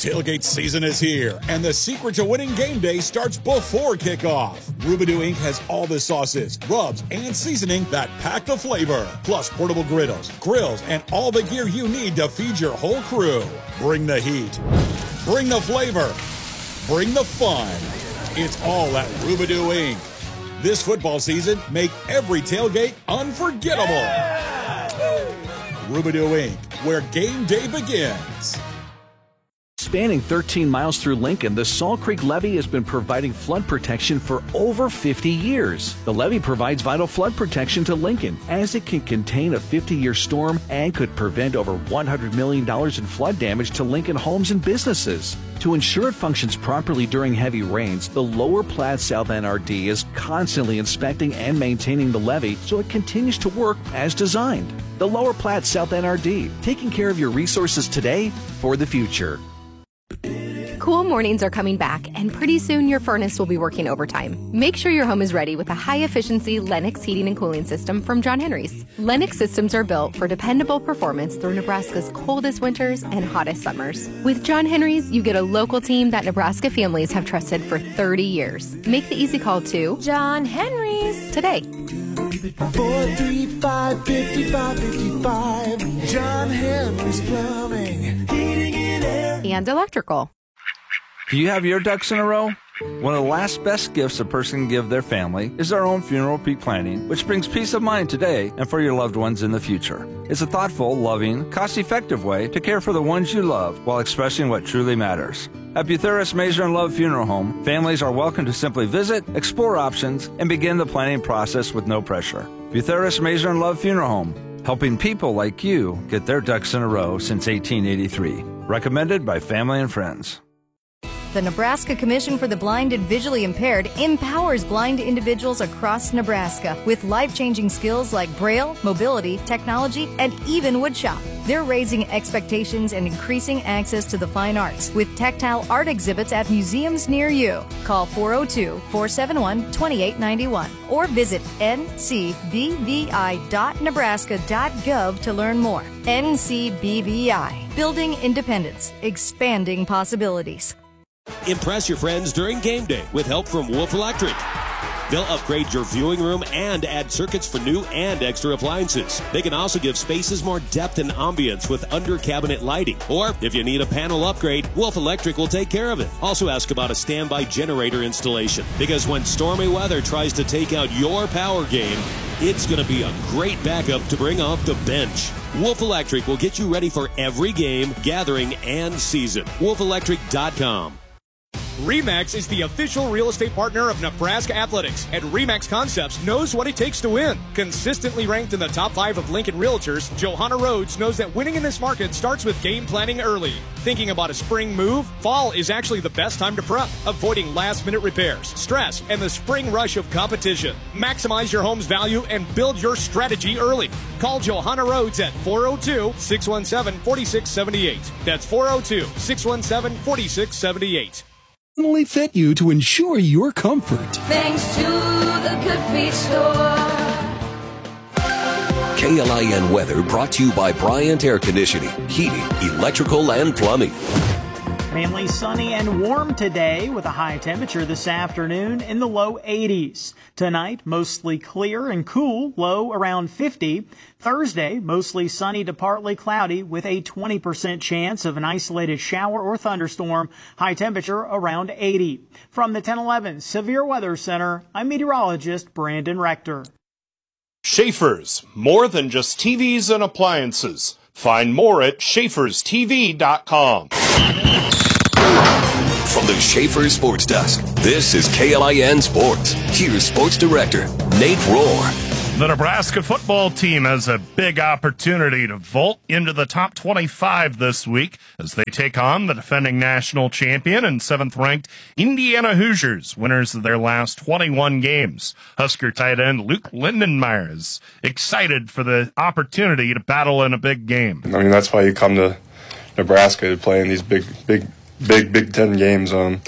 Tailgate season is here, and the secret to winning game day starts before kickoff. Rubidou Inc. has all the sauces, rubs, and seasoning that pack the flavor, plus portable griddles, grills, and all the gear you need to feed your whole crew. Bring the heat. Bring the flavor. Bring the fun. It's all at Rubidou Inc. This football season, make every tailgate unforgettable. Yeah! Rubidou Inc., where game day begins. Spanning 13 miles through Lincoln, the Salt Creek Levee has been providing flood protection for over 50 years. The levee provides vital flood protection to Lincoln, as it can contain a 50-year storm and could prevent over $100 million in flood damage to Lincoln homes and businesses. To ensure it functions properly during heavy rains, the Lower Platte South NRD is constantly inspecting and maintaining the levee so it continues to work as designed. The Lower Platte South NRD, taking care of your resources today for the future. Cool mornings are coming back, and pretty soon your furnace will be working overtime. Make sure your home is ready with a high-efficiency Lennox heating and cooling system from John Henry's. Lennox systems are built for dependable performance through Nebraska's coldest winters and hottest summers. With John Henry's, you get a local team that Nebraska families have trusted for 30 years. Make the easy call to John Henry's today. 435-5555. John Henry's Plumbing, Heating and Air, and Electrical. Do you have your ducks in a row? One of the last best gifts a person can give their family is their own funeral pre-planning, which brings peace of mind today and for your loved ones in the future. It's a thoughtful, loving, cost-effective way to care for the ones you love while expressing what truly matters. At Butheris Mazer and Love Funeral Home, families are welcome to simply visit, explore options, and begin the planning process with no pressure. Butheris Mazer and Love Funeral Home, helping people like you get their ducks in a row since 1883. Recommended by family and friends. The Nebraska Commission for the Blind and Visually Impaired empowers blind individuals across Nebraska with life-changing skills like Braille, mobility, technology, and even woodshop. They're raising expectations and increasing access to the fine arts with tactile art exhibits at museums near you. Call 402-471-2891 or visit ncbvi.nebraska.gov to learn more. NCBVI, building independence, expanding possibilities. Impress your friends during game day with help from Wolf Electric. They'll upgrade your viewing room and add circuits for new and extra appliances. They can also give spaces more depth and ambience with under-cabinet lighting. Or if you need a panel upgrade, Wolf Electric will take care of it. Also ask about a standby generator installation, because when stormy weather tries to take out your power game, it's going to be a great backup to bring off the bench. Wolf Electric will get you ready for every game, gathering, and season. WolfElectric.com. RE/MAX is the official real estate partner of Nebraska Athletics, and RE/MAX Concepts knows what it takes to win. Consistently ranked in the top 5 of Lincoln Realtors, Johanna Rhodes knows that winning in this market starts with game planning early. Thinking about a spring move? Fall is actually the best time to prep, avoiding last-minute repairs, stress, and the spring rush of competition. Maximize your home's value and build your strategy early. Call Johanna Rhodes at 402-617-4678. That's 402-617-4678. Fit you to ensure your comfort. Thanks to the Good Feet store. KLIN weather brought to you by Bryant Air Conditioning, Heating, Electrical, and Plumbing. Mainly sunny and warm today with a high temperature this afternoon in the low 80s. Tonight, mostly clear and cool, low around 50. Thursday, mostly sunny to partly cloudy with a 20% chance of an isolated shower or thunderstorm. High temperature around 80. From the 1011 Severe Weather Center, I'm meteorologist Brandon Rector. Schaefer's, more than just TVs and appliances. Find more at schaeferstv.com. From the Schaefer Sports Desk, this is KLIN Sports. Here's Sports Director Nate Rohr. The Nebraska football team has a big opportunity to vault into the top 25 this week as they take on the defending national champion and 7th-ranked Indiana Hoosiers, winners of their last 21 games. Husker tight end Luke Lindenmeyer is excited for the opportunity to battle in a big game. I mean, that's why you come to Nebraska to play in these big Big Ten games.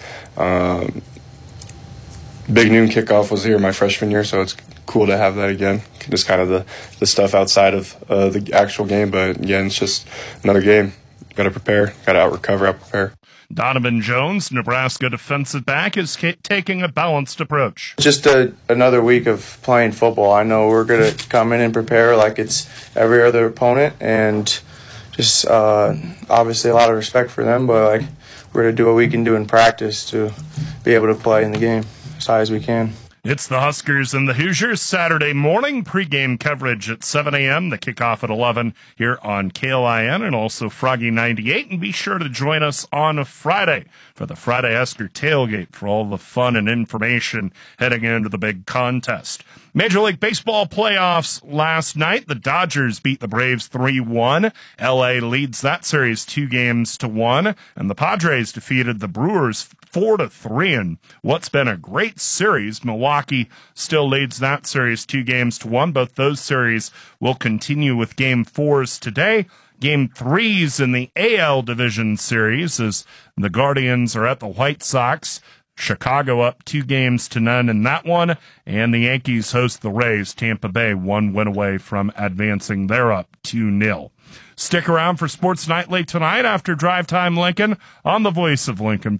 Big noon kickoff was here my freshman year, so it's cool to have that again. Just kind of the stuff outside of the actual game, but again, it's just another game. got to prepare, got to out-recover, out-prepare. Donovan Jones, Nebraska defensive back, is taking a balanced approach. Just another week of playing football. I know we're going to come in and prepare like it's every other opponent, and just obviously a lot of respect for them, but like we're going to do what we can do in practice to be able to play in the game as high as we can. It's the Huskers and the Hoosiers Saturday morning pregame coverage at 7 a.m. The kickoff at 11 here on KLIN and also Froggy 98. And be sure to join us on a Friday for the Friday Husker tailgate for all the fun and information heading into the big contest. Major League Baseball playoffs last night. The Dodgers beat the Braves 3-1. LA leads that series 2-1. And the Padres defeated the Brewers 4-3 in what's been a great series. Milwaukee still leads that series 2-1. Both those series will continue with Game 4s today. Game 3s in the AL Division Series as the Guardians are at the White Sox. Chicago up 2-0 in that one, and the Yankees host the Rays. Tampa Bay 1 win away from advancing. They're up 2-0. Stick around for Sports Nightly tonight after Drive Time Lincoln on the Voice of Lincoln,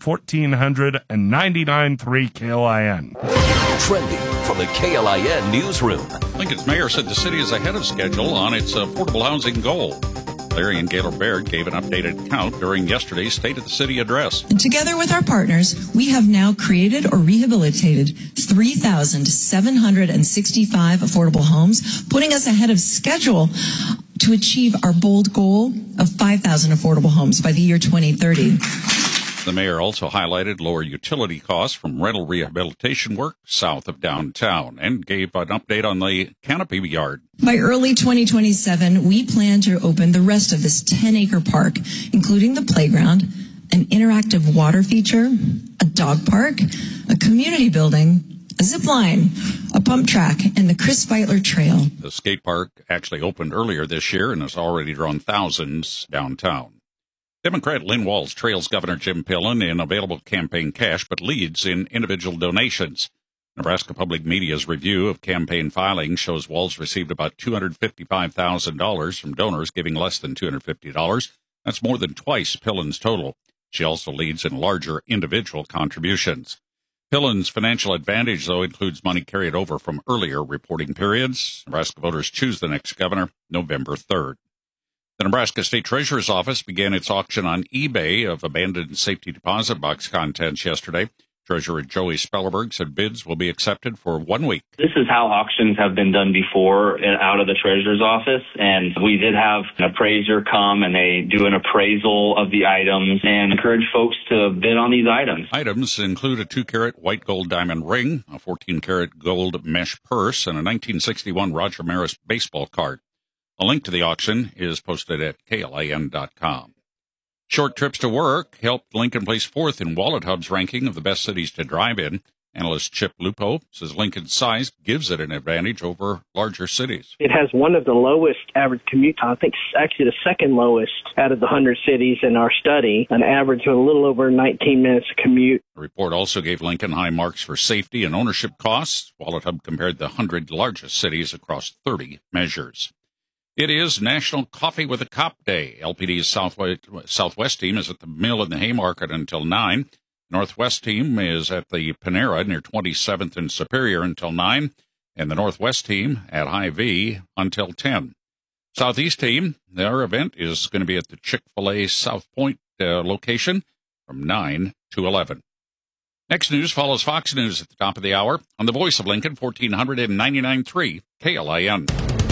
1499.3 KLIN. Trending from the KLIN newsroom. Lincoln's mayor said the city is ahead of schedule on its affordable housing goal. Larry and Gaylor Baird gave an updated count during yesterday's State of the City address. Together with our partners, we have now created or rehabilitated 3,765 affordable homes, putting us ahead of schedule to achieve our bold goal of 5,000 affordable homes by the year 2030. The mayor also highlighted lower utility costs from rental rehabilitation work south of downtown and gave an update on the Canopy Yard. By early 2027, we plan to open the rest of this 10-acre park, including the playground, an interactive water feature, a dog park, a community building, a zip line, a pump track, and the Chris Beitler Trail. The skate park actually opened earlier this year and has already drawn thousands downtown. Democrat Lynn Walz trails Governor Jim Pillen in available campaign cash, but leads in individual donations. Nebraska Public Media's review of campaign filings shows Walz received about $255,000 from donors giving less than $250. That's more than twice Pillen's total. She also leads in larger individual contributions. Pillen's financial advantage, though, includes money carried over from earlier reporting periods. Nebraska voters choose the next governor November 3rd. The Nebraska State Treasurer's Office began its auction on eBay of abandoned safety deposit box contents yesterday. Treasurer Joey Spellerberg said bids will be accepted for 1 week. This is how auctions have been done before out of the Treasurer's Office, and we did have an appraiser come and they do an appraisal of the items and encourage folks to bid on these items. Items include a 2-carat white gold diamond ring, a 14-carat gold mesh purse, and a 1961 Roger Maris baseball card. A link to the auction is posted at KLIN.com. Short trips to work helped Lincoln place 4th in Wallet Hub's ranking of the best cities to drive in. Analyst Chip Lupo says Lincoln's size gives it an advantage over larger cities. It has one of the lowest average commute time. I think actually the second lowest out of the 100 cities in our study, an average of a little over 19 minutes to commute. The report also gave Lincoln high marks for safety and ownership costs. Wallet Hub compared the 100 largest cities across 30 measures. It is National Coffee with a Cop Day. LPD's Southwest team is at the Mill in the Haymarket until 9. Northwest team is at the Panera near 27th and Superior until 9. And the Northwest team at Hy-Vee until 10. Southeast team, their event is going to be at the Chick-fil-A South Point location from 9 to 11. Next news follows Fox News at the top of the hour on the Voice of Lincoln, 1499.3 KLIN.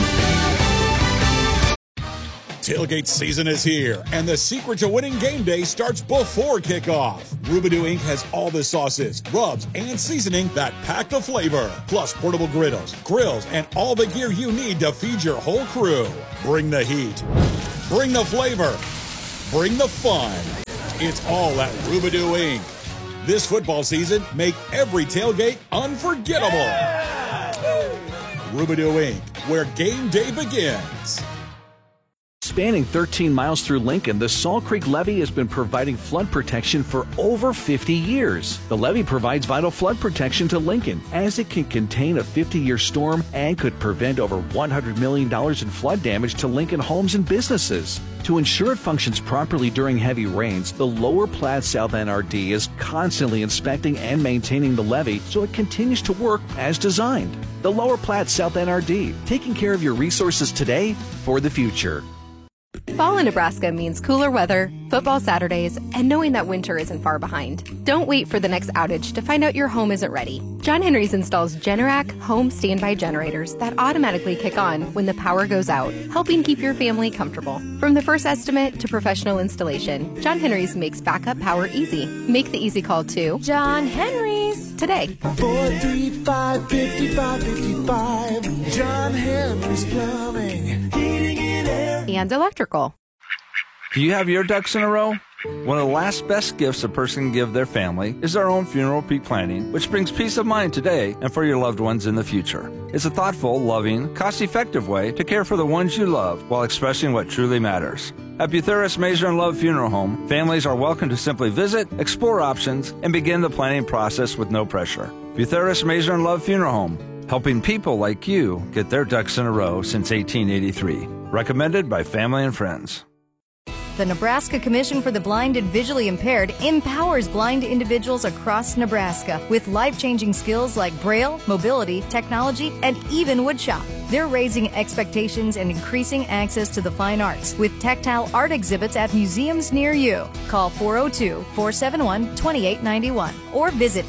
Tailgate season is here, and the secret to winning game day starts before kickoff. Rubidou Inc. has all the sauces, rubs, and seasoning that pack the flavor, plus portable griddles, grills, and all the gear you need to feed your whole crew. Bring the heat. Bring the flavor. Bring the fun. It's all at Rubidou Inc. This football season, make every tailgate unforgettable. Yeah! Rubidou Inc., where game day begins. Spanning 13 miles through Lincoln, the Salt Creek Levee has been providing flood protection for over 50 years. The levee provides vital flood protection to Lincoln, as it can contain a 50-year storm and could prevent over $100 million in flood damage to Lincoln homes and businesses. To ensure it functions properly during heavy rains, the Lower Platte South NRD is constantly inspecting and maintaining the levee so it continues to work as designed. The Lower Platte South NRD, taking care of your resources today for the future. Fall in Nebraska means cooler weather, football Saturdays, and knowing that winter isn't far behind. Don't wait for the next outage to find out your home isn't ready. John Henry's installs Generac home standby generators that automatically kick on when the power goes out, helping keep your family comfortable. From the first estimate to professional installation, John Henry's makes backup power easy. Make the easy call to John Henry's today. 435-5555. John Henry's Plumbing, Heating and Air. And electrical. Do you have your ducks in a row? One of the last best gifts a person can give their family is their own funeral peak planning, which brings peace of mind today and for your loved ones in the future. It's a thoughtful, loving, cost-effective way to care for the ones you love while expressing what truly matters. At Butheris Mazur and Love Funeral Home, families are welcome to simply visit, explore options, and begin the planning process with no pressure. Butheris Mazur and Love Funeral Home, helping people like you get their ducks in a row since 1883. Recommended by family and friends. The Nebraska Commission for the Blind and Visually Impaired empowers blind individuals across Nebraska with life-changing skills like Braille, mobility, technology, and even woodshop. They're raising expectations and increasing access to the fine arts with tactile art exhibits at museums near you. Call 402-471-2891 or visit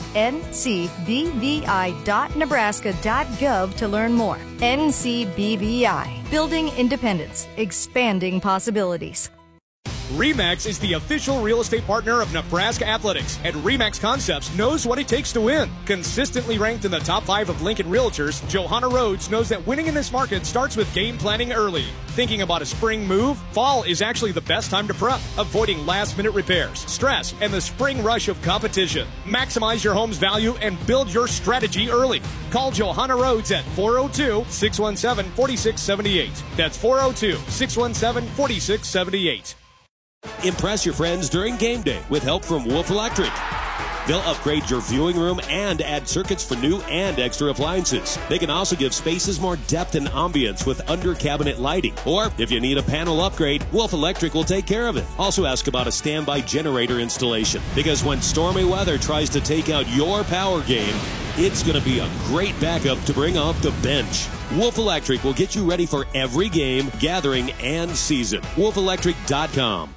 ncbvi.nebraska.gov to learn more. NCBVI, building independence, expanding possibilities. RE/MAX is the official real estate partner of Nebraska Athletics, and RE/MAX Concepts knows what it takes to win. Consistently ranked in the top 5 of Lincoln Realtors, Johanna Rhodes knows that winning in this market starts with game planning early. Thinking about a spring move? Fall is actually the best time to prep, avoiding last-minute repairs, stress, and the spring rush of competition. Maximize your home's value and build your strategy early. Call Johanna Rhodes at 402-617-4678. That's 402-617-4678. Impress your friends during game day with help from Wolf Electric. They'll upgrade your viewing room and add circuits for new and extra appliances. They can also give spaces more depth and ambience with under-cabinet lighting. Or if you need a panel upgrade, Wolf Electric will take care of it. Also ask about a standby generator installation, because when stormy weather tries to take out your power game, it's going to be a great backup to bring off the bench. Wolf Electric will get you ready for every game, gathering, and season. WolfElectric.com.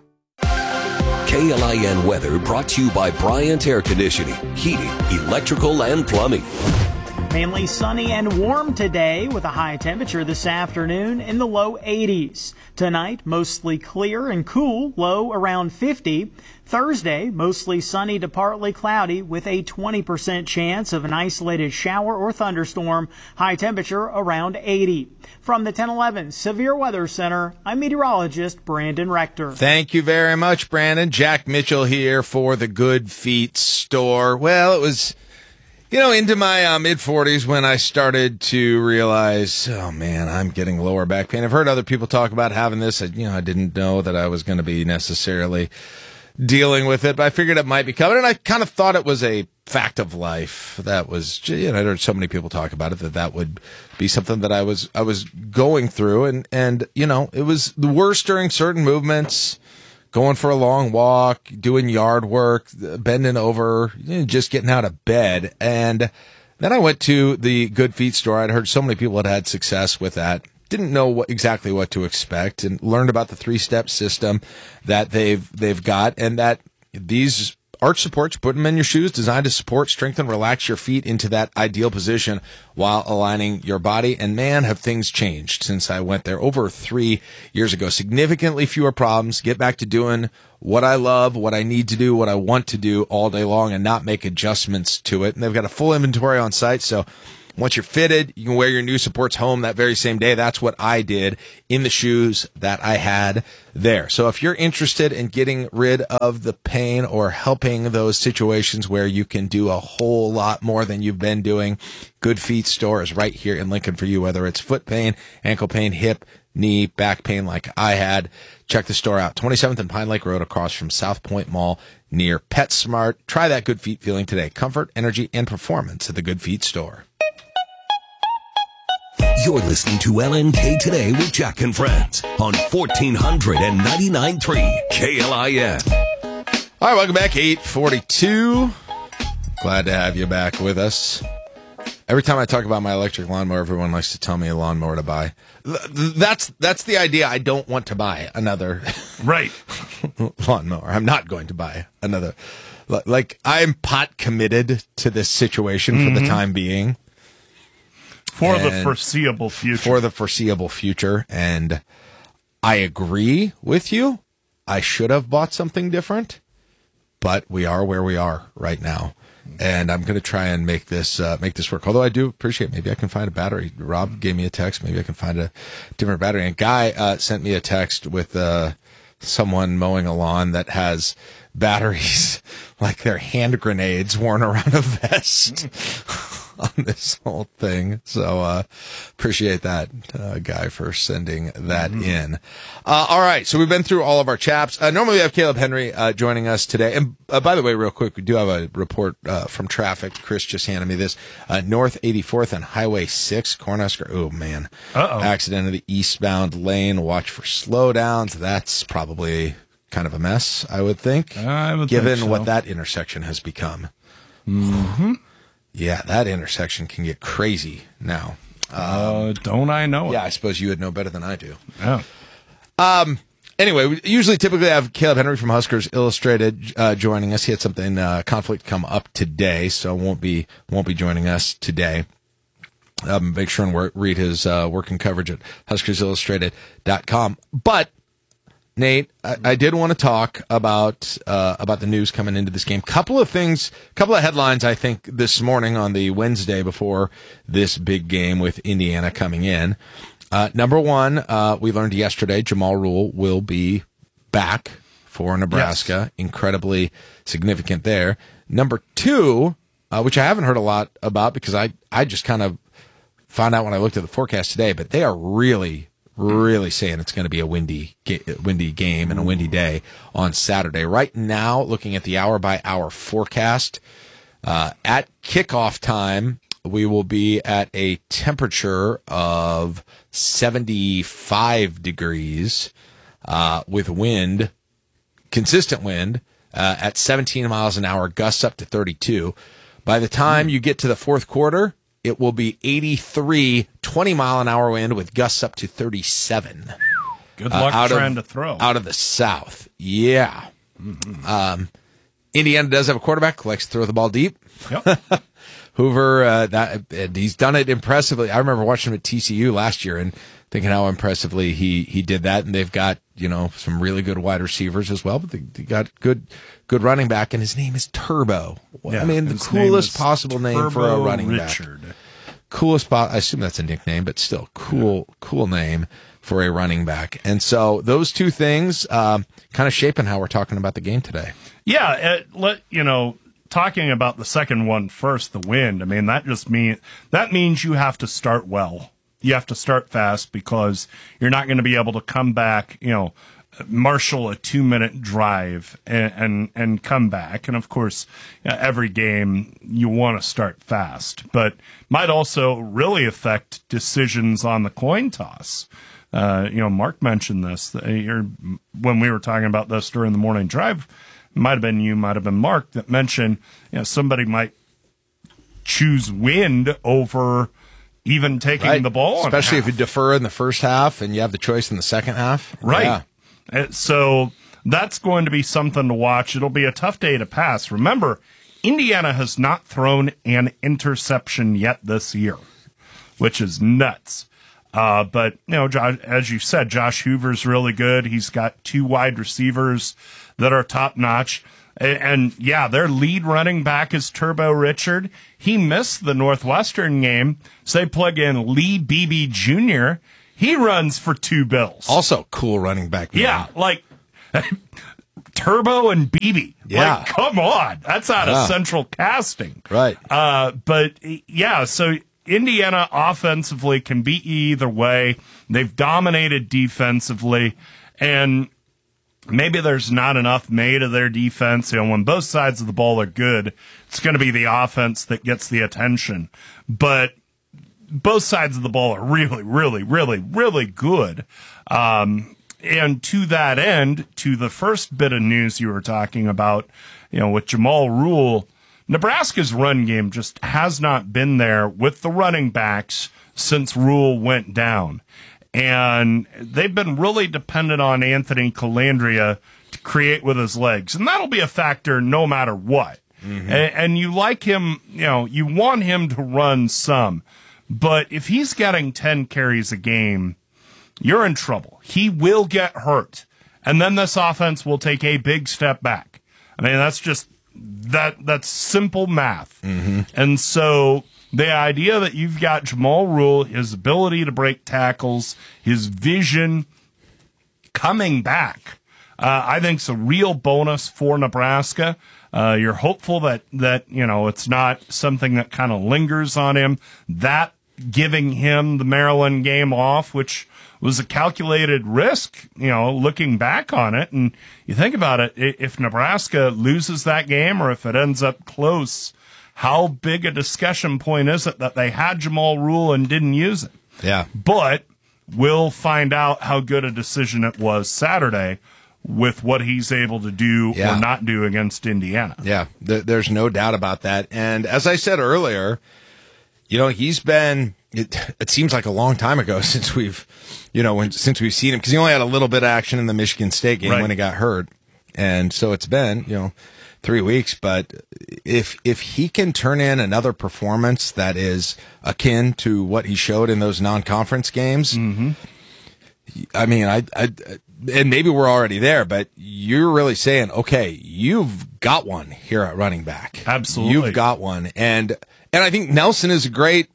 KLIN weather brought to you by Bryant Air Conditioning, Heating, Electrical, and Plumbing. Mainly sunny and warm today with a high temperature this afternoon in the low 80s. Tonight, mostly clear and cool, low around 50. Thursday, mostly sunny to partly cloudy with a 20% chance of an isolated shower or thunderstorm. High temperature around 80. From the 1011 Severe Weather Center, I'm meteorologist Brandon Rector. Thank you very much, Brandon. Jack Mitchell here for the Good Feet store. Well, it was, into my mid-40s when I started to realize, oh, man, I'm getting lower back pain. I've heard other people talk about having this. I didn't know that I was going to be necessarily dealing with it, but I figured it might be coming, and I kind of thought it was a fact of life. That was, I heard so many people talk about it that would be something that I was going through, and it was the worst during certain movements, going for a long walk, doing yard work, bending over, just getting out of bed. And then I went to the Good Feet store. I'd heard so many people had success with that. Didn't know exactly what to expect, and learned about the 3-step system that they've got, and that these arch supports, put them in your shoes, designed to support, strengthen, relax your feet into that ideal position while aligning your body. And man, have things changed since I went there over 3 years ago. Significantly fewer problems. Get back to doing what I love, what I need to do, what I want to do all day long, and not make adjustments to it. And they've got a full inventory on site, so once you're fitted, you can wear your new supports home that very same day. That's what I did in the shoes that I had there. So if you're interested in getting rid of the pain or helping those situations where you can do a whole lot more than you've been doing, Good Feet store is right here in Lincoln for you, whether it's foot pain, ankle pain, hip, knee, back pain like I had, check the store out. 27th and Pine Lake Road across from South Point Mall near PetSmart. Try that Good Feet feeling today. Comfort, energy, and performance at the Good Feet store. You're listening to LNK Today with Jack and Friends on 1499.3 KLIN. All right, welcome back. 8:42. Glad to have you back with us. Every time I talk about my electric lawnmower, everyone likes to tell me a lawnmower to buy. That's the idea. I don't want to buy another lawnmower. I'm not going to buy another. Like, I'm pot committed to this situation for the time being. For the foreseeable future. And I agree with you. I should have bought something different, but we are where we are right now. And I'm going to try and make this work. Although I do appreciate, maybe I can find a battery. Rob gave me a text. Maybe I can find a different battery. And Guy sent me a text with someone mowing a lawn that has batteries like they're hand grenades worn around a vest on this whole thing. So appreciate that, Guy, for sending that in. All right, so we've been through all of our chaps. Normally we have Caleb Henry joining us today. And by the way, real quick, we do have a report from traffic. Chris just handed me this. North 84th and Highway 6, Cornhusker. Oh, man. Accident in the eastbound lane. Watch for slowdowns. That's probably kind of a mess, I would think, given what that intersection has become. Mm-hmm. Yeah, that intersection can get crazy now. Don't I know it? Yeah, I suppose you would know better than I do. Yeah. Anyway, we typically have Caleb Henry from Huskers Illustrated joining us. He had something conflict come up today, so won't be joining us today. Make sure and read his working coverage at HuskersIllustrated.com. But Nate, I did want to talk about the news coming into this game. Couple of headlines, I think, this morning on the Wednesday before this big game with Indiana coming in. Number one, we learned yesterday Jamal Rule will be back for Nebraska. Yes. Incredibly significant there. Number two, which I haven't heard a lot about because I just kind of found out when I looked at the forecast today, but they are really saying it's going to be a windy game and a windy day on Saturday. Right now, looking at the hour-by-hour forecast, at kickoff time, we will be at a temperature of 75 degrees with wind, consistent wind, at 17 miles an hour, gusts up to 32. By the time you get to the fourth quarter, it will be 83, 20-mile-an-hour wind with gusts up to 37. Good luck trying to throw. Out of the south. Yeah. Mm-hmm. Indiana does have a quarterback, likes to throw the ball deep. Yep. Hoover, he's done it impressively. I remember watching him at TCU last year and thinking how impressively he did that. And they've got, some really good wide receivers as well, but they got good running back, and his name is Turbo. Yeah, I mean, the coolest possible name for a running Richard. Back. Coolest I assume that's a nickname, but still cool name for a running back. And so those two things kind of shaping how we're talking about the game today. Yeah, talking about the second one first, the wind. I mean, that means you have to start well. You have to start fast because you're not going to be able to come back, marshal a 2-minute drive and come back. And of course, every game you want to start fast, but might also really affect decisions on the coin toss. Mark mentioned this when we were talking about this during the morning drive. Might have been you, might have been Mark that mentioned, somebody might choose wind over even taking the ball, especially if you defer in the first half and you have the choice in the second half. Right. Yeah. So that's going to be something to watch. It'll be a tough day to pass. Remember, Indiana has not thrown an interception yet this year, which is nuts. But, Josh, as you said, Josh Hoover's really good. He's got 2 wide receivers that are top-notch. And their lead running back is Turbo Richard. He missed the Northwestern game, so they plug in Lee Beebe Jr. He runs for 2 bills. Also cool running back. Man. Yeah, like Turbo and Beebe. Yeah. Like, come on. That's out of Central Casting. Right. So Indiana offensively can beat you either way. They've dominated defensively, and maybe there's not enough made of their defense. When both sides of the ball are good, it's going to be the offense that gets the attention. But both sides of the ball are really, really, really, really good. And to that end, to the first bit of news you were talking about, with Jamal Rule, Nebraska's run game just has not been there with the running backs since Rule went down. And they've been really dependent on Anthony Calandria to create with his legs. And that'll be a factor no matter what. Mm-hmm. And you like him, you want him to run some. But if he's getting 10 carries a game, you're in trouble. He will get hurt. And then this offense will take a big step back. I mean, that's just, that's simple math. Mm-hmm. And so the idea that you've got Jamal Rule, his ability to break tackles, his vision coming back, I think is a real bonus for Nebraska. You're hopeful that it's not something that kind of lingers on him. That giving him the Maryland game off, which was a calculated risk, looking back on it. And you think about it, if Nebraska loses that game or if it ends up close, how big a discussion point is it that they had Jamal Rule and didn't use it? Yeah. But we'll find out how good a decision it was Saturday with what he's able to do or not do against Indiana. Yeah, there's no doubt about that. And as I said earlier, he's been, it seems like a long time ago since we've seen him, because he only had a little bit of action in the Michigan State game when he got hurt. And so it's been, 3 weeks, but if he can turn in another performance that is akin to what he showed in those non-conference games, mm-hmm. I mean, and maybe we're already there, but you're really saying, okay, you've got one here at running back. Absolutely. You've got one. And I think Nelson is a great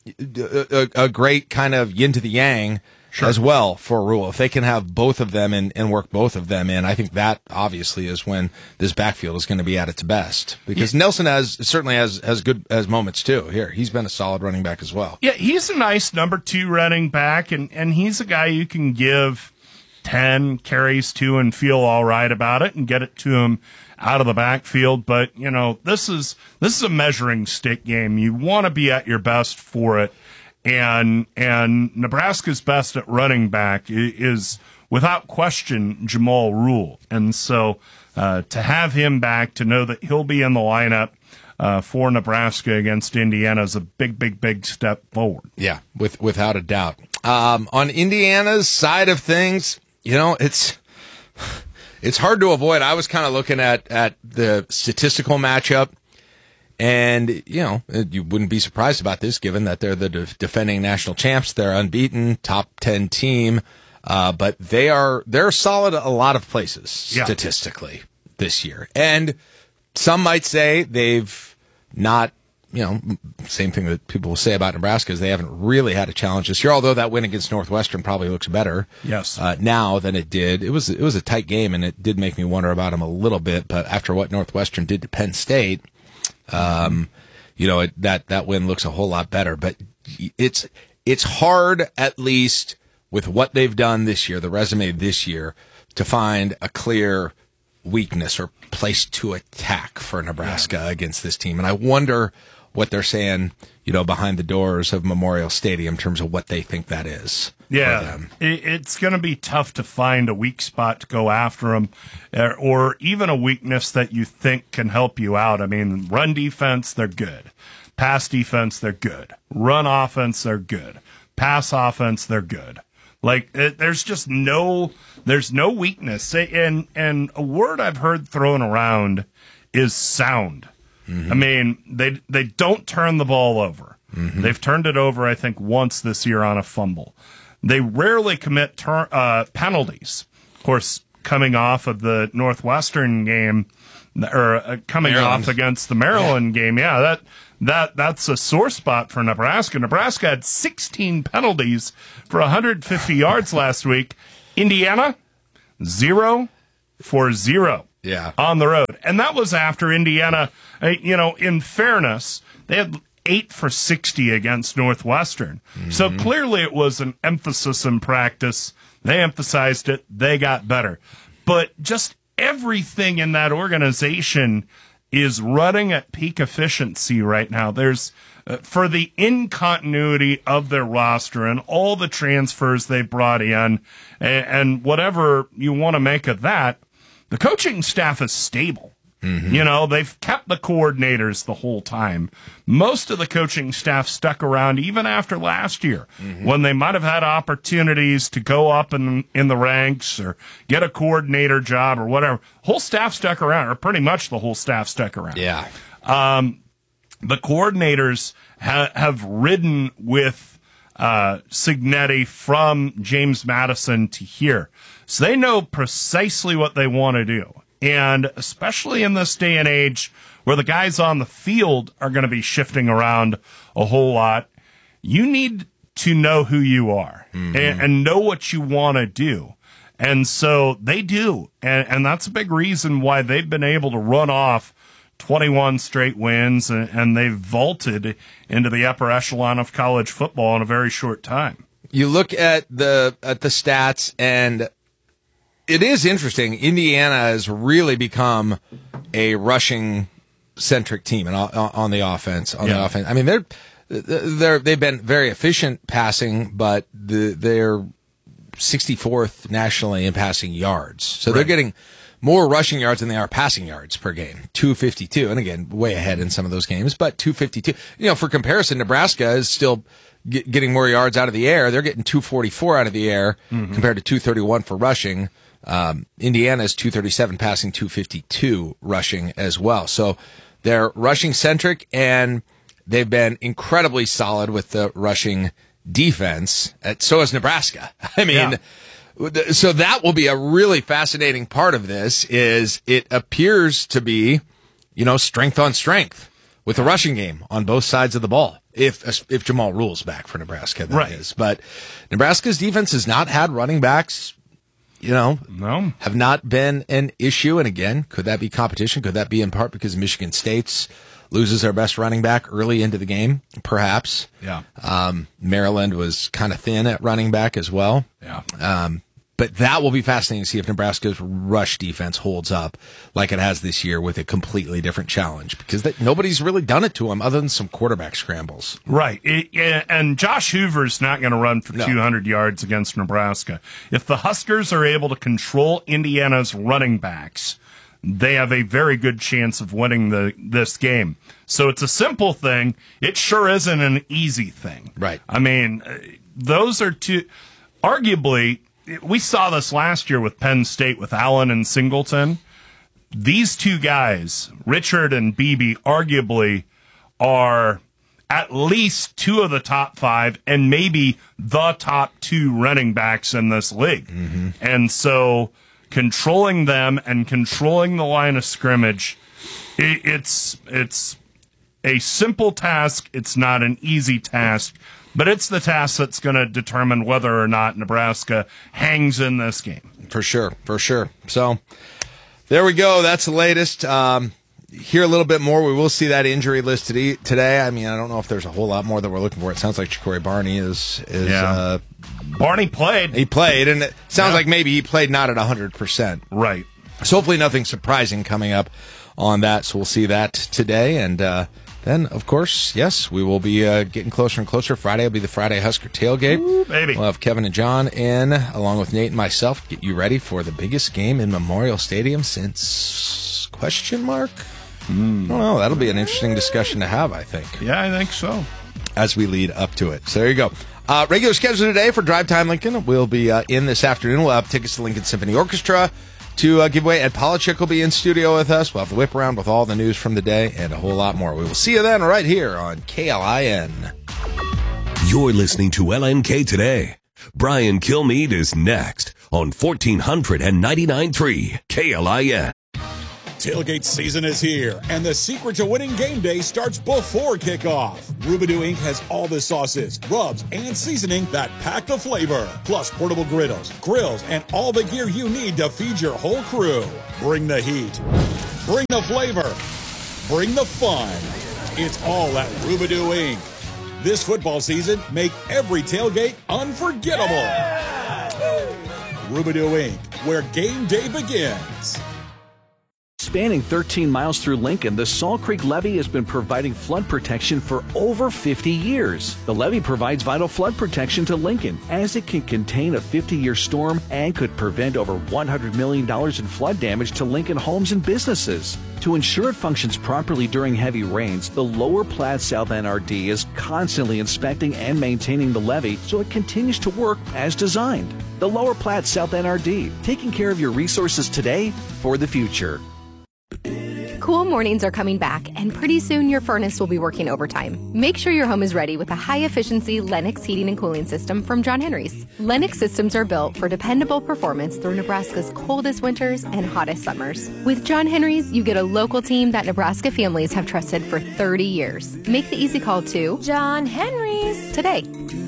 kind of yin to the yang as well for Rule. If they can have both of them and work both of them in, I think that obviously is when this backfield is going to be at its best. Because Nelson certainly has good as moments too. Here, he's been a solid running back as well. Yeah, he's a nice number 2 running back, and he's a guy you can give 10 carries to and feel all right about it and get it to him out of the backfield. But, this is a measuring stick game. You want to be at your best for it. And Nebraska's best at running back is without question Jamal Rule. And so to have him back, to know that he'll be in the lineup for Nebraska against Indiana is a big, big, big step forward. Yeah, without a doubt. On Indiana's side of things, it's hard to avoid. I was kind of looking at the statistical matchup. And, you wouldn't be surprised about this given that they're the defending national champs. They're unbeaten, top 10 team. But they're solid a lot of places statistically this year. And some might say they've not, same thing that people will say about Nebraska is they haven't really had a challenge this year, although that win against Northwestern probably looks better now than it did. It was a tight game, and it did make me wonder about them a little bit. But after what Northwestern did to Penn State, that win looks a whole lot better, but it's hard, at least with what they've done this year, the resume this year, to find a clear weakness or place to attack for Nebraska against this team. And I wonder what they're saying, behind the doors of Memorial Stadium in terms of what they think that is. Yeah, it's going to be tough to find a weak spot to go after them, or even a weakness that you think can help you out. I mean, run defense, they're good. Pass defense, they're good. Run offense, they're good. Pass offense, they're good. There's no weakness. And a word I've heard thrown around is sound. Mm-hmm. I mean, they don't turn the ball over. Mm-hmm. They've turned it over, I think, once this year on a fumble. They rarely commit penalties. Of course, coming off of the Northwestern game, or coming off against the Maryland game, that's a sore spot for Nebraska. Nebraska had 16 penalties for 150 yards last week. Indiana, 0 for 0. Yeah. On the road. And that was after Indiana, in fairness, they had 8 for 60 against Northwestern. So clearly it was an emphasis in practice. They emphasized it. They got better. But just everything in that organization is running at peak efficiency right now. There's for the incontinuity of their roster and all the transfers they brought in and whatever you want to make of that, the coaching staff is stable. You know, they've kept the coordinators the whole time. Most of the coaching staff stuck around even after last year when they might have had opportunities to go up in the ranks or get a coordinator job or whatever. Whole staff stuck around, or pretty much the whole staff stuck around. Yeah. The coordinators have ridden with Cignetti from James Madison to here. So they know precisely what they want to do. And especially in this day and age where the guys on the field are going to be shifting around a whole lot, you need to know who you are and know what you want to do. And so they do. And that's a big reason why they've been able to run off 21 straight wins, and they've vaulted into the upper echelon of college football in a very short time. You look at the stats, and it is interesting. Indiana has really become a rushing-centric team and on the offense. The offense, I mean, they've been very efficient passing, but they're 64th nationally in passing yards. So they're getting more rushing yards than they are passing yards per game. 252, and again, way ahead in some of those games, but 252. You know, for comparison, Nebraska is still getting more yards out of the air. They're getting 244 out of the air compared to 231 for rushing. Indiana is 237 passing, 252 rushing as well. So they're rushing centric, and they've been incredibly solid with the rushing defense. So is Nebraska. I mean, so that will be a really fascinating part of this. Is it appears to be, you know, strength on strength with the rushing game on both sides of the ball. If Jamal Rule's back for Nebraska, that is. But Nebraska's defense has not had running backs. You know, have not been an issue. And again, could that be competition? Could that be in part because Michigan State's loses their best running back early into the game? Perhaps. Yeah. Maryland was kind of thin at running back as well. Yeah. But that will be fascinating to see if Nebraska's rush defense holds up like it has this year with a completely different challenge, because nobody's really done it to them other than some quarterback scrambles. Right. And Josh Hoover's not going to run for 200 yards against Nebraska. If the Huskers are able to control Indiana's running backs, they have a very good chance of winning this game. So it's a simple thing. It sure isn't an easy thing. Right. I mean, those are two, arguably, we saw this last year with Penn State with Allen and Singleton. These two guys, Richard and Beebe, arguably are at least two of the top 5 and maybe the top 2 running backs in this league. And so controlling them and controlling the line of scrimmage, it's a simple task. It's not an easy task. But it's the task that's going to determine whether or not Nebraska hangs in this game. For sure. So there we go. That's the latest. Hear a little bit more. We will see that injury list today. I mean, I don't know if there's a whole lot more that we're looking for. It sounds like Ja'Cory Barney is Barney played. He played, and it sounds like maybe he played not at 100%. Right. So hopefully nothing surprising coming up on that. So we'll see that today. And then, of course, yes, we will be getting closer and closer. Friday will be the Friday Husker Tailgate. Ooh, baby. We'll have Kevin and John in, along with Nate and myself, get you ready for the biggest game in Memorial Stadium since ? I don't know. That'll be an interesting discussion to have, I think. Yeah, I think so. As we lead up to it. So there you go. Regular schedule today for Drive Time Lincoln. We'll be in this afternoon. We'll have tickets to Lincoln Symphony Orchestra to give away. Ed Polachek will be in studio with us. We'll have the whip around with all the news from the day and a whole lot more. We will see you then right here on KLIN. You're listening to LNK Today. Brian Kilmeade is next on 1499.3 KLIN. Tailgate season is here, and the secret to winning game day starts before kickoff. Rubidou Inc. has all the sauces, rubs, and seasoning that pack the flavor, plus portable griddles, grills, and all the gear you need to feed your whole crew. Bring the heat. Bring the flavor. Bring the fun. It's all at Rubidoo Inc. This football season, make every tailgate unforgettable. Rubidoo Inc., where game day begins. Spanning 13 miles through Lincoln, the Salt Creek Levee has been providing flood protection for over 50 years. The levee provides vital flood protection to Lincoln, as it can contain a 50-year storm and could prevent over $100 million in flood damage to Lincoln homes and businesses. To ensure it functions properly during heavy rains, the Lower Platte South NRD is constantly inspecting and maintaining the levee so it continues to work as designed. The Lower Platte South NRD, taking care of your resources today for the future. Cool mornings are coming back, and pretty soon your furnace will be working overtime. Make sure your home is ready with a high-efficiency Lennox heating and cooling system from John Henry's. Lennox systems are built for dependable performance through Nebraska's coldest winters and hottest summers. With John Henry's, you get a local team that Nebraska families have trusted for 30 years. Make the easy call to John Henry's today.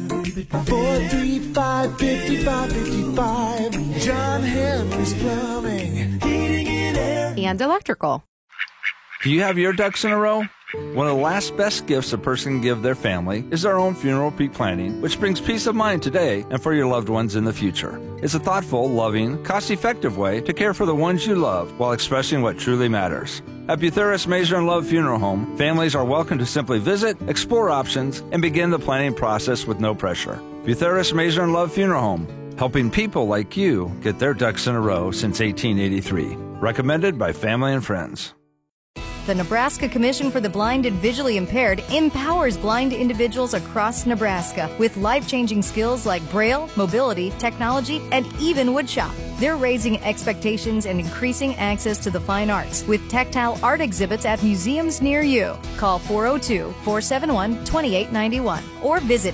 435-5555. John Henry's Plumbing, Heating and Air, and Electrical. Do you have your ducks in a row? One of the last best gifts a person can give their family is their own funeral peak planning, which brings peace of mind today and for your loved ones in the future. It's a thoughtful, loving, cost-effective way to care for the ones you love while expressing what truly matters. At Butheris Mazer and Love Funeral Home, families are welcome to simply visit, explore options, and begin the planning process with no pressure. Butheris Mazer and Love Funeral Home, helping people like you get their ducks in a row since 1883. Recommended by family and friends. The Nebraska Commission for the Blind and Visually Impaired empowers blind individuals across Nebraska with life-changing skills like Braille, mobility, technology, and even woodshop. They're raising expectations and increasing access to the fine arts with tactile art exhibits at museums near you. Call 402-471-2891 or visit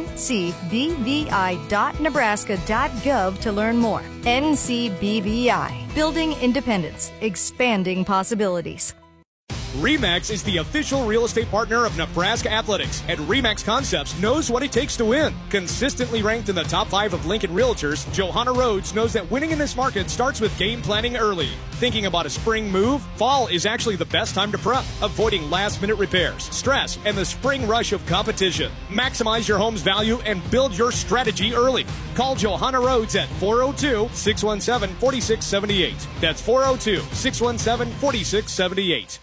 ncbvi.nebraska.gov to learn more. NCBVI, building independence, expanding possibilities. RE/MAX is the official real estate partner of Nebraska Athletics, and RE/MAX Concepts knows what it takes to win. Consistently ranked in the top 5 of Lincoln Realtors, Johanna Rhodes knows that winning in this market starts with game planning early. Thinking about a spring move? Fall is actually the best time to prep, avoiding last-minute repairs, stress, and the spring rush of competition. Maximize your home's value and build your strategy early. Call Johanna Rhodes at 402-617-4678. That's 402-617-4678.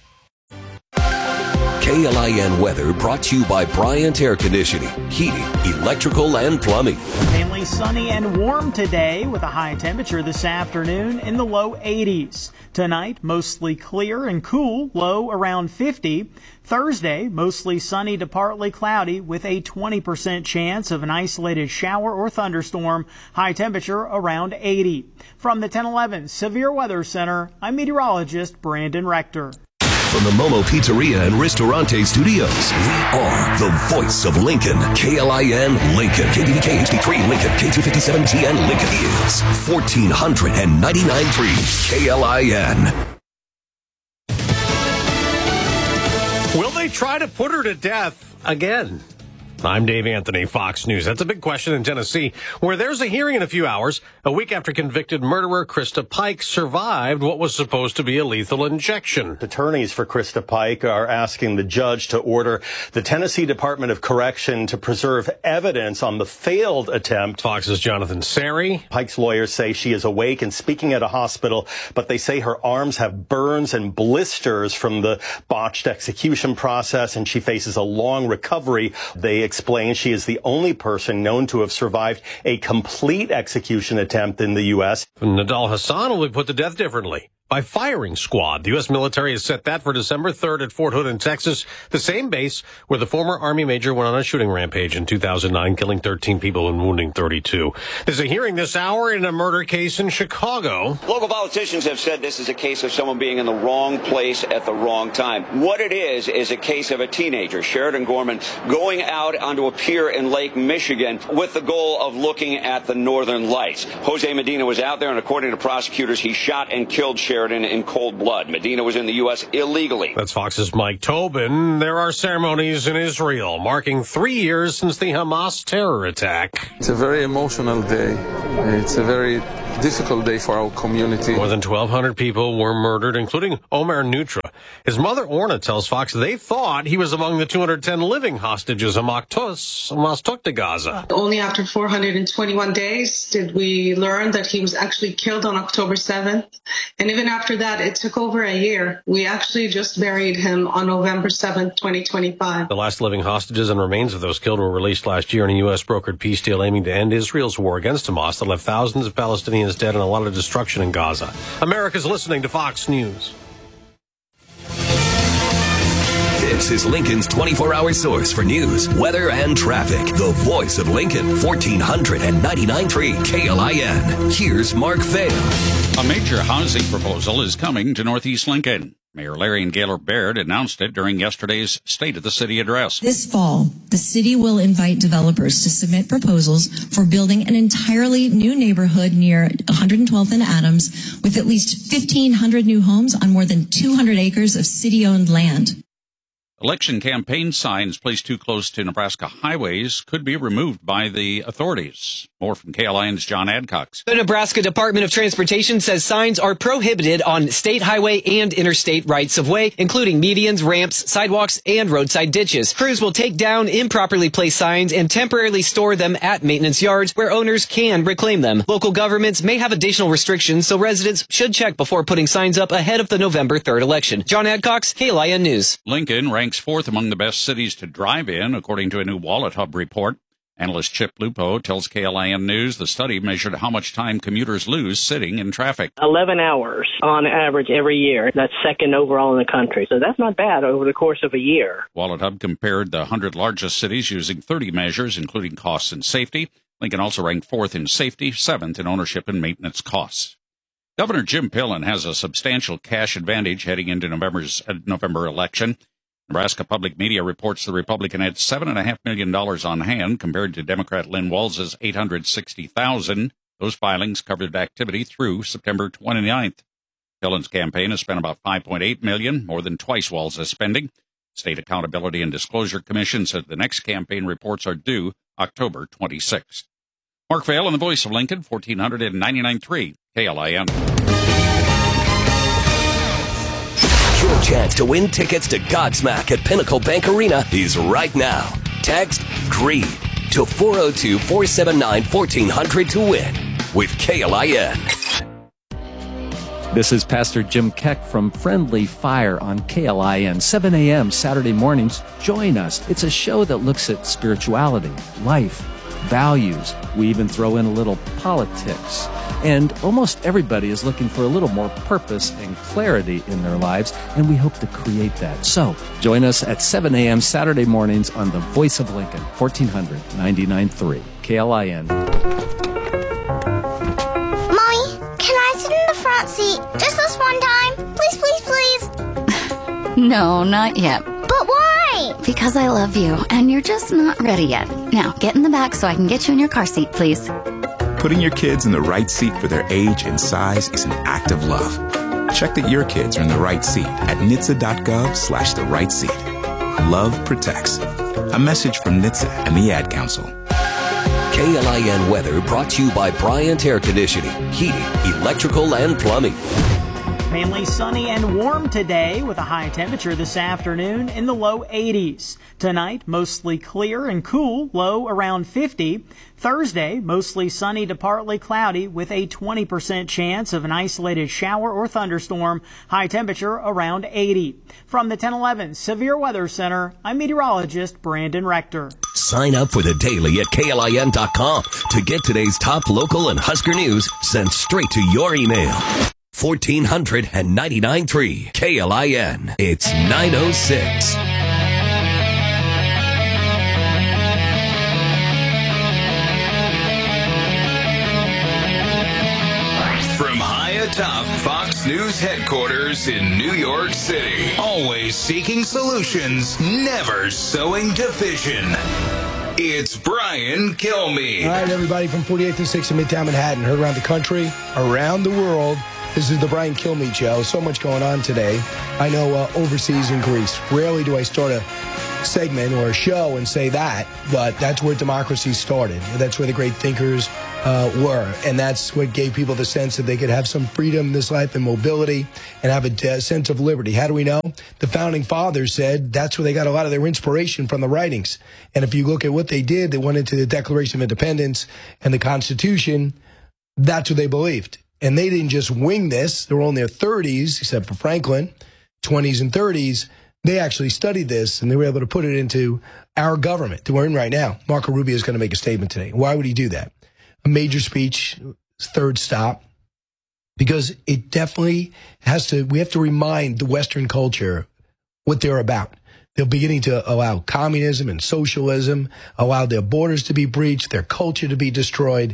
KLIN weather brought to you by Bryant Air Conditioning, Heating, Electrical, and Plumbing. Mainly sunny and warm today with a high temperature this afternoon in the low 80s. Tonight, mostly clear and cool, low around 50. Thursday, mostly sunny to partly cloudy with a 20% chance of an isolated shower or thunderstorm, high temperature around 80. From the 1011 Severe Weather Center, I'm meteorologist Brandon Rector. From the Momo Pizzeria and Ristorante Studios, we are the voice of Lincoln. KLIN Lincoln. KBBK HD3 Lincoln. K257GN Lincoln is 1499.3 KLIN. Will they try to put her to death again? I'm Dave Anthony, Fox News. That's a big question in Tennessee, where there's a hearing in a few hours, a week after convicted murderer Krista Pike survived what was supposed to be a lethal injection. Attorneys for Krista Pike are asking the judge to order the Tennessee Department of Correction to preserve evidence on the failed attempt. Fox's Jonathan Sari. Pike's lawyers say she is awake and speaking at a hospital, but they say her arms have burns and blisters from the botched execution process, and she faces a long recovery. They explain she is the only person known to have survived a complete execution attempt in the U.S. Nadal Hassan will be put to death differently by firing squad. The U.S. military has set that for December 3rd at Fort Hood in Texas, the same base where the former Army major went on a shooting rampage in 2009, killing 13 people and wounding 32. There's a hearing this hour in a murder case in Chicago. Local politicians have said this is a case of someone being in the wrong place at the wrong time. What it is a case of a teenager, Sheridan Gorman, going out onto a pier in Lake Michigan with the goal of looking at the northern lights. Jose Medina was out there, and according to prosecutors, he shot and killed Sheridan in cold blood. Medina was in the U.S. illegally. That's Fox's Mike Tobin. There are ceremonies in Israel marking 3 years since the Hamas terror attack. It's a very emotional day. It's a very difficult day for our community. More than 1,200 people were murdered, including Omer Nutra. His mother, Orna, tells Fox they thought he was among the 210 living hostages in Hamas to Gaza. Only after 421 days did we learn that he was actually killed on October 7th. And even after that, it took over a year. We actually just buried him on November 7th, 2025. The last living hostages and remains of those killed were released last year in a U.S.-brokered peace deal aiming to end Israel's war against Hamas that left thousands of Palestinians dead and a lot of destruction in Gaza. America's listening to Fox News. This is Lincoln's 24-hour source for news, weather, and traffic. The voice of Lincoln, 1499.3 KLIN. Here's Mark Vail. A major housing proposal is coming to Northeast Lincoln. Mayor Larry and Gaylor Baird announced it during yesterday's State of the City address. This fall, the city will invite developers to submit proposals for building an entirely new neighborhood near 112th and Adams with at least 1,500 new homes on more than 200 acres of city-owned land. Election campaign signs placed too close to Nebraska highways could be removed by the authorities. More from KLIN's John Adcox. The Nebraska Department of Transportation says signs are prohibited on state highway and interstate rights-of-way, including medians, ramps, sidewalks, and roadside ditches. Crews will take down improperly placed signs and temporarily store them at maintenance yards where owners can reclaim them. Local governments may have additional restrictions, so residents should check before putting signs up ahead of the November 3rd election. John Adcox, KLIN News. Lincoln ranks fourth among the best cities to drive in, according to a new Wallet Hub report. Analyst Chip Lupo tells KLIN News the study measured how much time commuters lose sitting in traffic. 11 hours on average every year. That's second overall in the country. So that's not bad over the course of a year. Wallet Hub compared the 100 largest cities using 30 measures, including costs and safety. Lincoln also ranked fourth in safety, seventh in ownership and maintenance costs. Governor Jim Pillen has a substantial cash advantage heading into November election. Nebraska Public Media reports the Republican had $7.5 million on hand compared to Democrat Lynn Walz's $860,000. Those filings covered activity through September 29th. Pillen's campaign has spent about $5.8 million, more than twice Walz's spending. State Accountability and Disclosure Commission said the next campaign reports are due October 26th. Mark Vail on the Voice of Lincoln, 1499.3 KLIN. Your chance to win tickets to Godsmack at Pinnacle Bank Arena is right now. Text GREED to 402-479-1400 to win with KLIN. This is Pastor Jim Keck from Friendly Fire on KLIN, 7 a.m. Saturday mornings. Join us. It's a show that looks at spirituality, life, values. We even throw in a little politics. And almost everybody is looking for a little more purpose and clarity in their lives, and we hope to create that. So join us at 7 a.m. Saturday mornings on The Voice of Lincoln, 1499.3 KLIN. Mommy, can I sit in the front seat just this one time? Please, please, please. No, not yet. But why? Because I love you, and you're just not ready yet. Now, get in the back so I can get you in your car seat, please. Putting your kids in the right seat for their age and size is an act of love. Check that your kids are in the right seat at NHTSA.gov/the right seat. Love protects. A message from NHTSA and the Ad Council. KLIN weather brought to you by Bryant Air Conditioning, Heating, Electrical, and Plumbing. Mainly sunny and warm today with a high temperature this afternoon in the low 80s. Tonight, mostly clear and cool, low around 50. Thursday, mostly sunny to partly cloudy with a 20% chance of an isolated shower or thunderstorm, high temperature around 80. From the 1011 Severe Weather Center, I'm meteorologist Brandon Rector. Sign up for the daily at KLIN.com to get today's top local and Husker news sent straight to your email. 1499.3 KLIN. It's 9:06. From high atop Fox News headquarters in New York City, always seeking solutions, never sowing division. It's Brian Kilmeade. All right, everybody from 48th and 6th in Midtown Manhattan, heard around the country, around the world. This is the Brian Kilmeade Show. So much going on today. I know overseas in Greece. Rarely do I start a segment or a show and say that, but that's where democracy started. That's where the great thinkers were. And that's what gave people the sense that they could have some freedom in this life and mobility and have a sense of liberty. How do we know? The founding fathers said that's where they got a lot of their inspiration from the writings. And if you look at what they did, they went into the Declaration of Independence and the Constitution. That's what they believed. And they didn't just wing this. They were all in their 30s, except for Franklin, 20s and 30s. They actually studied this, and they were able to put it into our government that we're in right now. Marco Rubio is going to make a statement today. Why would he do that? A major speech, third stop, because it definitely we have to remind the Western culture what they're about. They're beginning to allow communism and socialism, allow their borders to be breached, their culture to be destroyed,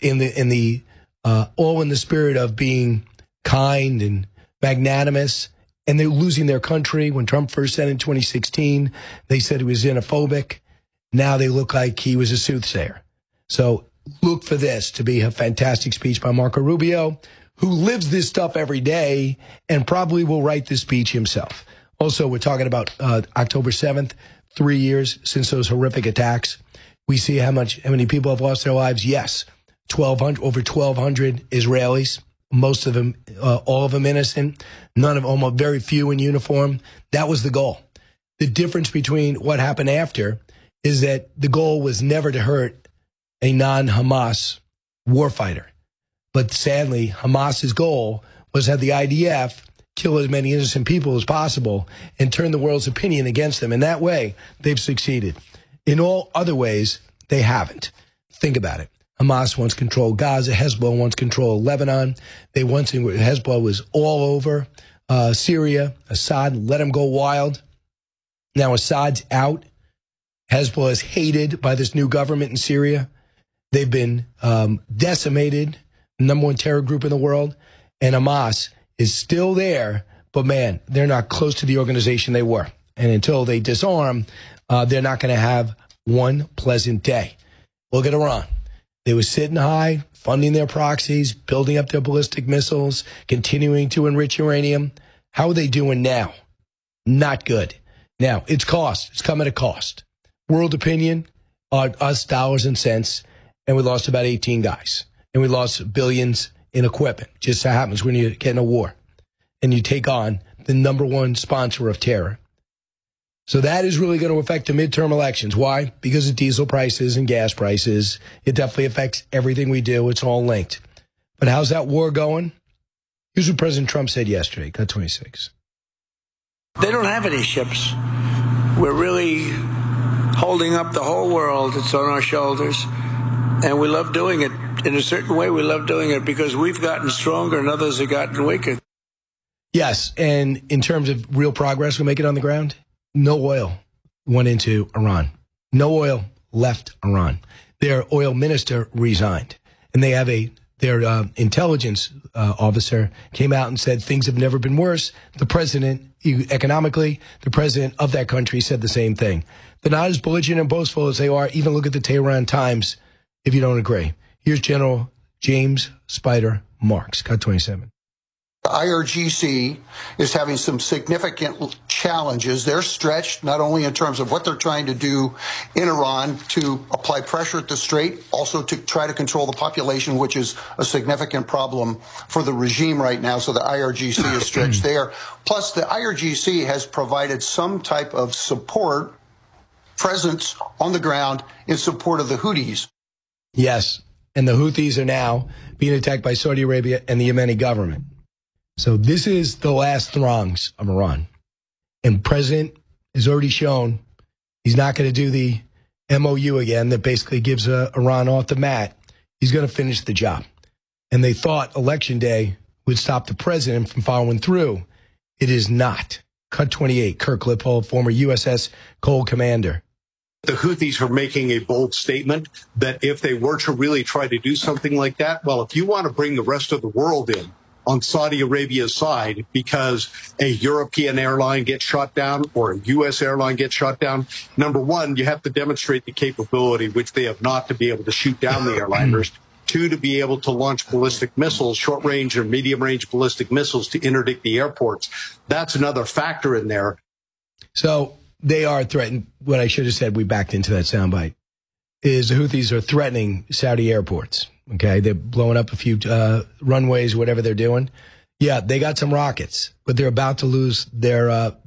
all in the spirit of being kind and magnanimous. And they're losing their country. When Trump first said in 2016, they said he was xenophobic. Now they look like he was a soothsayer. So look for this to be a fantastic speech by Marco Rubio, who lives this stuff every day and probably will write this speech himself. Also, we're talking about October 7th, 3 years since those horrific attacks. We see how many people have lost their lives. Yes, over 1,200 Israelis. Most of them, all of them innocent, none of them, almost very few in uniform. That was the goal. The difference between what happened after is that the goal was never to hurt a non-Hamas warfighter. But sadly, Hamas's goal was to have the IDF kill as many innocent people as possible and turn the world's opinion against them. In that way, they've succeeded. In all other ways, they haven't. Think about it. Hamas once controlled Gaza. Hezbollah once controlled Lebanon. Hezbollah was all over Syria. Assad let them go wild. Now Assad's out. Hezbollah is hated by this new government in Syria. They've been decimated, number one terror group in the world. And Hamas is still there, but man, they're not close to the organization they were. And until they disarm, they're not going to have one pleasant day. Look at Iran. They were sitting high, funding their proxies, building up their ballistic missiles, continuing to enrich uranium. How are they doing now? Not good. Now, it's cost. It's come at a cost. World opinion, us dollars and cents, and we lost about 18 guys. And we lost billions in equipment. Just so happens when you get in a war and you take on the number one sponsor of terror. So that is really going to affect the midterm elections. Why? Because of diesel prices and gas prices. It definitely affects everything we do. It's all linked. But how's that war going? Here's what President Trump said yesterday. Cut 26. They don't have any ships. We're really holding up the whole world. It's on our shoulders. And we love doing it. In a certain way, we love doing it because we've gotten stronger and others have gotten weaker. Yes. And in terms of real progress we're making on the ground, no oil went into Iran. No oil left Iran. Their oil minister resigned. And they have their intelligence officer came out and said things have never been worse. The president, economically, the president of that country said the same thing. They're not as belligerent and boastful as they are. Even look at the Tehran Times if you don't agree. Here's General James Spider Marks. Cut 27. The IRGC is having some significant challenges. They're stretched not only in terms of what they're trying to do in Iran to apply pressure at the Strait, also to try to control the population, which is a significant problem for the regime right now. So the IRGC is stretched there. Plus, the IRGC has provided some type of support, presence on the ground in support of the Houthis. Yes, and the Houthis are now being attacked by Saudi Arabia and the Yemeni government. So this is the last throngs of Iran. And President has already shown he's not going to do the MOU again that basically gives Iran off the mat. He's going to finish the job. And they thought Election Day would stop the president from following through. It is not. Cut 28, Kirk Lippold, former USS Cole commander. The Houthis are making a bold statement that if they were to really try to do something like that, well, if you want to bring the rest of the world in on Saudi Arabia's side because a European airline gets shot down or a U.S. airline gets shot down, number one, you have to demonstrate the capability, which they have not, to be able to shoot down the airliners. Two, to be able to launch ballistic missiles, short-range or medium-range ballistic missiles to interdict the airports. That's another factor in there. So they are threatened. What I should have said, we backed into that soundbite. is the Houthis are threatening Saudi airports. Okay, they're blowing up a few runways, whatever they're doing. Yeah, they got some rockets, but they're about to lose their